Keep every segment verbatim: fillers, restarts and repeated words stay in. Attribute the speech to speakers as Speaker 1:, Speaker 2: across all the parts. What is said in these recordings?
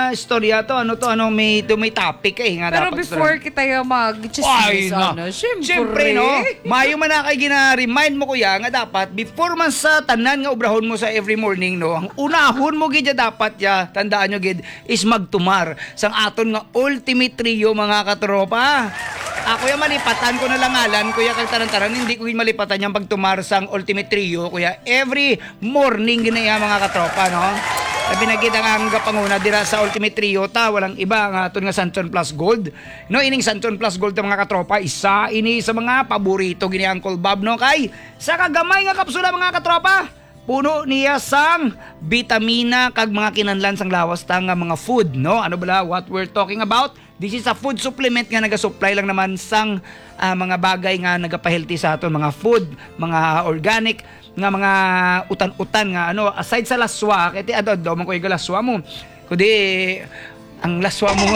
Speaker 1: istorya to, ano to, ano, may, to, may topic eh. Nga
Speaker 2: Pero
Speaker 1: dapat
Speaker 2: before
Speaker 1: sa-
Speaker 2: kita yung mag-chismis, ano, syempre.
Speaker 1: Siyempre, no? Mayo man na kay gina-remind mo, kuya, nga dapat, before man sa tanan nga ubrahon mo sa every morning, no? Ang unahon mo, gid, dapat, ya, tandaan nyo, gid, is magtumar sang aton nga ultimate trio, mga katropa. Ako yung malipatan ko na langalan, kuya, kag taran-taran, hindi ko yung malipatan yung pagtumar sang ultimate trio, kuya, every morning ginaya, mga katropa, no? Binagid ang gapanguna dira sa Ultimate Trio ta, walang iba nga aton nga Santon Plus Gold. No, ining Santon Plus Gold ta, mga katropa, isa ini sa mga paborito gini Uncle Bob, no, kay sa kagamay nga kapsula, mga katropa, puno niya sang vitamina kag mga kinahanglan sang lawas ta nga mga food, no? Ano bala what we're talking about? This is a food supplement nga naga-supply lang naman sang uh, mga bagay nga nagapa-healthy sa aton, mga food, mga organic nga mga utan-utan nga ano, aside sa laswa, kaya ado daw man ko yung laswa mo, kundi ang laswa mo.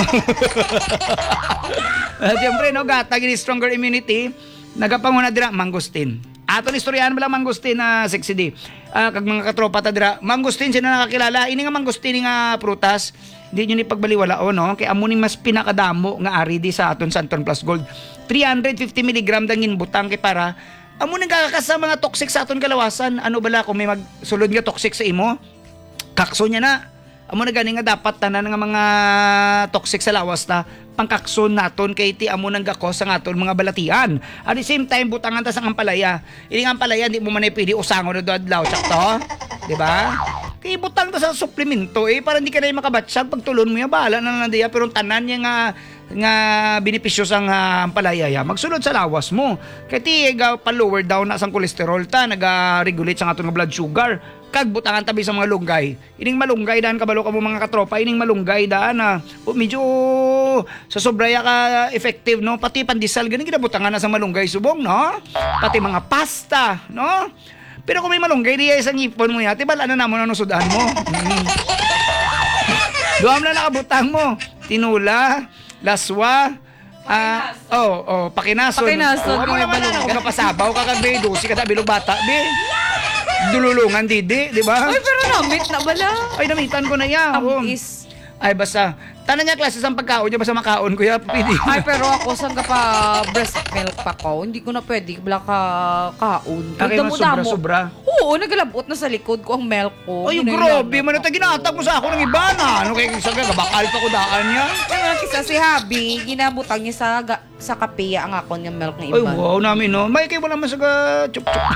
Speaker 1: uh, siyempre, no, gata gini stronger immunity, nagapanguna dira mangustin. Aton istoryahan mo lang mangustin na uh, sexy di. Uh, kag mga katropa ta dira, mangustin sino nakakilala, ini nga mangustin nga prutas, hindi nyo ni pagbaliwalao, no? Kaya amo ning mas pinakadamo nga ari di sa aton Santon Plus Gold. three hundred fifty milligrams dangin butang kay para amo nang kakasa mga toxic sa aton kalawasan. Ano bala kung may magsulod nga toxic sa imo, kakso niya na. Amo na gani nga dapat tanan nga mga toxic sa lawas ta pangkakson naton kay ti amo nang gakos sa aton mga balatian. At the same time butangan ta sang ampalaya. Ini nga ampalaya di mo man pwede usangon do adlaw sakto, di ba? Kay butang ta sa suplemento eh para hindi ka na makabatsyag pagtulon mo ya bala na nandiya pero tanan niya nga nga benepisyo sang uh, ampalaya ya magsulod sa lawas mo kay ti ga pa lower down na sang kolesterol ta naga-regulate sang aton nga blood sugar kag butangan tabi sa mga lunggay. Ining malunggay daan kabalo ka mo, mga katropa, ining malunggay daan na ah, medyo sa sobraya ka effective, no? Pati pandesal ganing ginabutangan na sa malunggay subong, no? Pati mga pasta, no? Pero kung may malunggay di ay sa ngipon mo yati, bala na namon ang sudan mo. Mm. Duam na nakabutang mo. Tinula, laswa, ah, uh, oh, oh, pakinason.
Speaker 2: Pakinason.
Speaker 1: Oh, amo naman na ako kapasabaw kakagbe dosi kada bilog bata, be. Dululungan didi, di ba?
Speaker 2: Ay, pero namit na bala.
Speaker 1: Ay, namitan ko na yan.
Speaker 2: Tamis.
Speaker 1: Ay, basta. Tanan niya klase sa pagkaon niya, basta makaon ko ya, pwede.
Speaker 2: Ay, pero ako, saan ka pa breast milk pa ko? Hindi ko na pwede, bala ka kaon.
Speaker 1: Kaya mo sobra-sobra?
Speaker 2: Oo, nagalabot na sa likod ko ang milk ko.
Speaker 1: Ay, grabe, man ito ginatag mo sa ako ng iba na. Ano kaya sa bakal pa ko daan niya?
Speaker 2: Ay, kisa si Habi, ginabutang niya sa sa kape ang ako ng milk ng
Speaker 1: Ay,
Speaker 2: iba.
Speaker 1: wow namin, no? May kayo wala masaga chup-chup.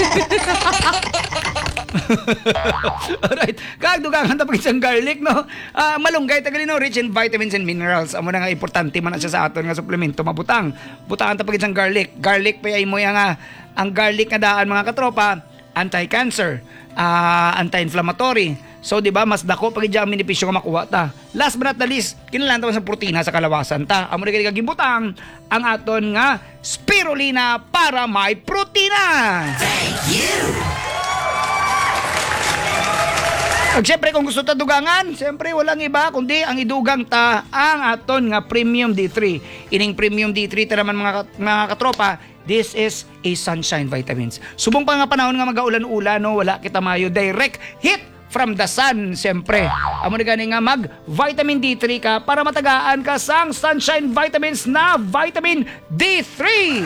Speaker 1: Alright, kagdugangan tapos isang garlic, no? Uh, malunggay tagali, no? Rich in vitamins and minerals. Amo na nga importante man siya sa aton nga suplemento mabutang. Butangan tapos isang garlic. Garlic pa mo yang nga ang garlic nga daan, mga katropa, anti-cancer, uh, anti-inflammatory. So, di ba, mas dako pag idya ang benepisyo nga makuha ta. Last but not the least, kinalan ta sa protina sa kalawasan ta. Amo na kaya gibutang ang aton nga spirulina para may protina. Thank you! At syempre, kung gusto ta dugangan, syempre walang iba kundi ang idugang ta ang aton nga Premium D three. Ining Premium D three ta naman, mga, mga katropa, this is a sunshine vitamins. Subong pa nga panahon nga magaulan-ulan, no, wala kita mayo direct hit from the sun, syempre. Amo na gani nga mag vitamin D three ka para matagaan ka sang sunshine vitamins na vitamin D three.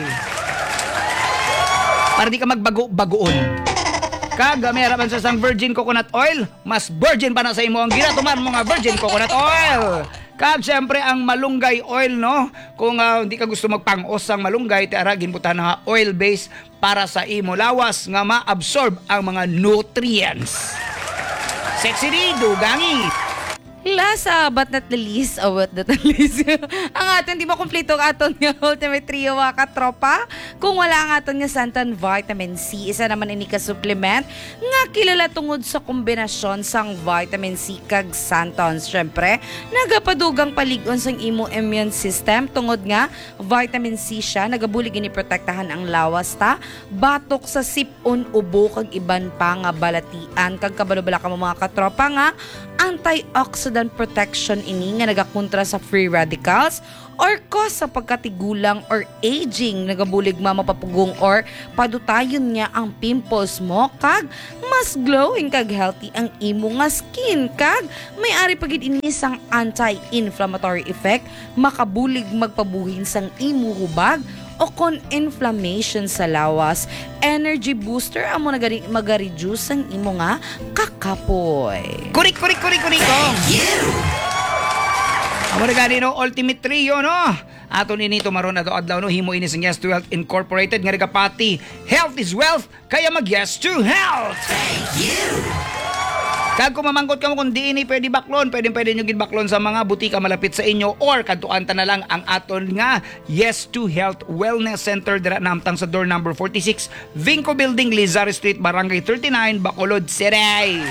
Speaker 1: Para di ka magbago-bagoon. Kag meron man sa sang virgin coconut oil, mas virgin pa na sa imo ang ginatuman mo nga virgin coconut oil. Kag syempre ang malunggay oil, no? Kung uh, hindi ka gusto magpangos sang malunggay, tiara ginbutan na oil base para sa imo lawas nga ma-absorb ang mga nutrients. Sexy di, dugangi.
Speaker 2: Last, uh, but not the least, oh, but not the least, ang aton, di ba kompleto ang aton nga Ultimate Trio, mga katropa? Kung wala ang aton nga Santon Vitamin C, isa naman ini ka supplement nga kilala tungod sa kombinasyon sang Vitamin C kag Santon. Syempre, nagapadugang paligon sang imo immune system tungod nga Vitamin C siya, nagabulig ini protektahan ang lawas ta, batok sa sipon, ubo kag iban pa nga balatian kag kabalo-bala ka mo, mga katropa, nga antioxidant protection ini nga nagakontra sa free radicals or cause sa pagkatigulang or aging nagabulig ma mapapugong or padutayon niya ang pimples mo kag mas glowing kag healthy ang imo nga skin kag may ari pagid ini sang anti-inflammatory effect makabulig magpabuhin sang imo hubag o kon inflammation sa lawas. Energy booster amo nagari magareduce ang imo nga kakapoy.
Speaker 1: Kurik, kurik, kurik, kurik. Thank you! Amo na gani no, Ultimate Trio, no? Ato nini tumaron na do adlaw no, himo ini sang Yes to Health Incorporated nga nagapati. Health is wealth, kaya mag Yes to Health! Thank you! Kag kung mamangkot ka mo kung di ini pwede baklon, pwede pwede nyo ginbaklon sa mga butika malapit sa inyo or kadtuan ta na lang ang aton nga Yes to Health Wellness Center dira namtang sa door number forty-six, Vinco Building, Lizar Street, Barangay thirty-nine, Bacolod City.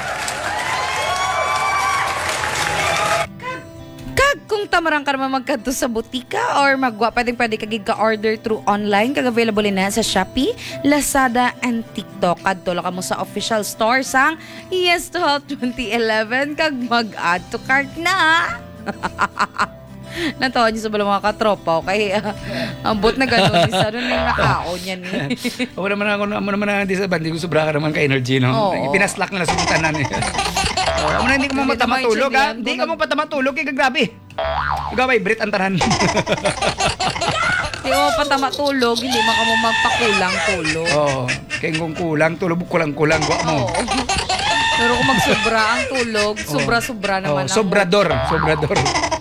Speaker 2: Kung tamarang ka naman magkadto sa butika or magwa, pwedeng pwede kagig ka-order through online. Kag available na sa Shopee, Lazada, and TikTok. Adto lang ka mo sa official store sang Yes to Health twenty eleven kag mag-add to cart na. Natawa niyo sa bala mga katropa. Okay, uh, ang bot na gano'n. Isa rin yung nakaon yan. Eh.
Speaker 1: Ako naman ako naman na hindi sa bandi ko sobra ka naman ka energy, no?
Speaker 2: Oo.
Speaker 1: Pinaslak na lang sa tanan eh. Oh, amo na hindi ka mo
Speaker 2: Hindi
Speaker 1: matamatulog,
Speaker 2: naman
Speaker 1: ha?
Speaker 2: yun,
Speaker 1: Hindi
Speaker 2: yan.
Speaker 1: ka mo patamatulog, kaya grabe. Ikaw ay Brit ang tanan.
Speaker 2: Hindi mo pa tamatulog, hindi man ka mo magpakulang tulog.
Speaker 1: Oo. Oh, kaya kung kulang, tulog kulang-kulang, gwa mo.
Speaker 2: Oo. Pero kung magsobra ang tulog, sobra-sobra naman
Speaker 1: Oh, sobrador, sobrador.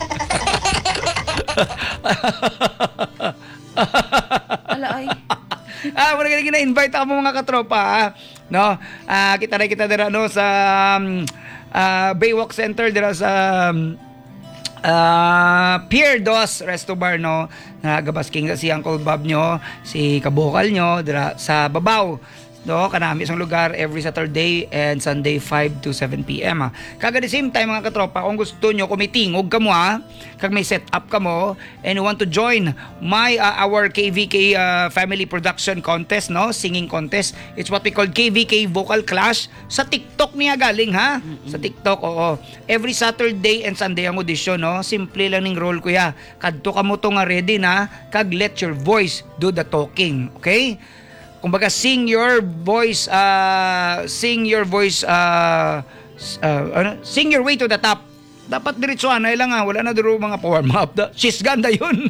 Speaker 2: Ala ay.
Speaker 1: Ah, wala ka na-invite ako mga katropa, ha? No? Ah, kita na kita dira no sa um, ah, Baywalk Center dira sa um, ah, Pier dos Resto Bar, no? Nagabasking si Uncle Bob nyo, si kabukal nyo dira sa Babaw. No, kanami isang lugar every Saturday and Sunday five to seven p.m. ha. Kaga the same time mga katropa, kung gusto nyo kumitingog ka mo, ha, kag may set up ka mo and you want to join my uh, our K V K uh, family production contest, no, singing contest. It's what we call K V K Vocal Clash sa TikTok niya galing, ha. Mm-hmm. Sa TikTok, oo. Every Saturday and Sunday ang audition, no. Simple lang ning role kuya. Kadto ka mo to nga ready na kag let your voice do the talking, okay? Kumbaga, sing your voice, uh, sing your voice, uh, uh, ano? Sing your way to the top. Dapat diretsuhan na lang, ha. Wala na duro mga power map. She's ganda yun.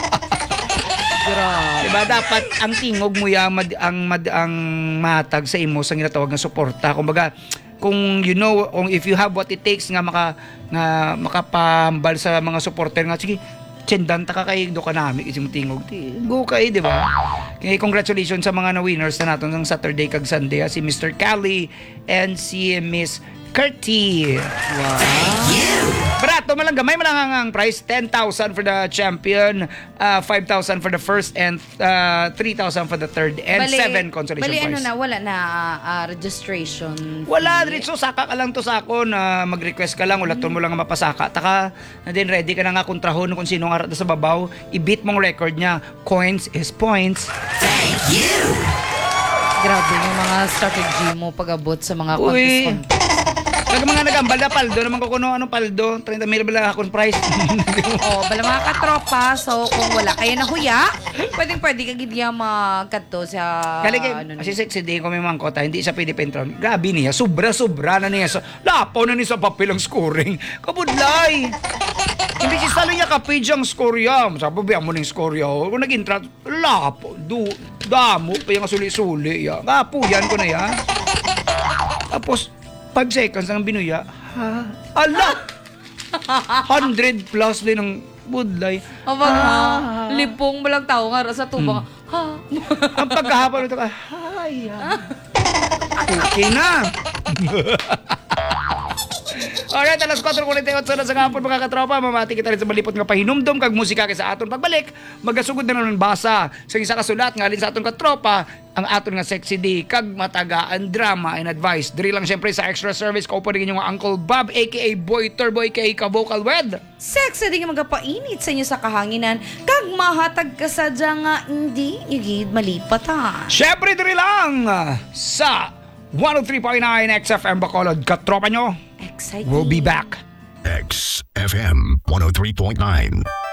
Speaker 1: Diba? Dapat ang tingog mo ya, mad, ang, mad, ang matag sa imo sa ginatawag na suporta. Kumbaga, kung you know, kung if you have what it takes nga maka, nga makapambal sa mga supporter nga, sige, tsendan ta ka kay do kanami isang tingog ti go kay di ba. Okay, congratulations sa mga na winners na naton ng Saturday kag Sunday, ha? Si Mister Cali and si Miss Curti. Wow. Barato man lang, gamay man lang ang price. ten thousand for the champion, uh, five thousand for the first, and uh, three thousand for the third, and
Speaker 2: Bali-
Speaker 1: seven consolation
Speaker 2: bali,
Speaker 1: prize.
Speaker 2: ano na, wala na ah, registration.
Speaker 1: Wala,
Speaker 2: fee.
Speaker 1: diretso saka ka lang to sa ako na mag-request ka lang, ulaton mo lang ang mapasaka. Taka, na din ready ka na nga kontrahon kung sino nga sa babaw, i-beat mong record niya. Coins is points. Thank you!
Speaker 2: Grabe yung mga strategy mo pag-abot sa mga
Speaker 1: Uy.
Speaker 2: contest.
Speaker 1: Kag mga nagambal na paldo, naman ko kuno anong paldo, thirty mil bala akong price.
Speaker 2: Oh, bala mga katropa, so kung wala kayo na huya, pwedeng pwede ka gidya magkadto sa
Speaker 1: Kali kay,
Speaker 2: ano,
Speaker 1: kasi sexy day ko may mangkota, hindi siya pwede pentron. Grabe niya, sobra-sobra na niya. Sa, lapaw na niya sa papel ang scoring. Kabudlay! Hindi si salo niya kapage ang score ya. Sabi ba mo ng score ya? Kung nag-intra, lapaw, du, damo, pa yung suli-suli ya. Kapo yan ko na ya. Tapos, five seconds ang binuya. Ha? Ala! one hundred plus din ng budlay.
Speaker 2: O bag, ha, lipong malang tao nga sa tubang. Ha?
Speaker 1: Ang pagkahapon ito ka, ay, ah. Okay na. Alright, alas four forty-eight na sa ngapon mga katropa. Mamati kita rin sa malipot nga pahinumdom kag musika kay sa aton pagbalik. Magasugod na nun basa sa isa kasulat nga alin sa aton katropa ang aton nga sexy D kag matagaan drama and advice. Diri lang syempre sa extra service ko po rin inyong Uncle Bob aka Boy Turbo aka Ka-Vocal Wed.
Speaker 2: Sexy di nga magapainit sa inyo sa kahanginan kag mahatag ka sa nga hindi yugid malipat ha.
Speaker 1: Syempre diri lang sa one oh three point nine X F M Bacolod. Katropa nyo,
Speaker 2: Exciting.
Speaker 1: we'll be back.
Speaker 3: X F M one oh three point nine.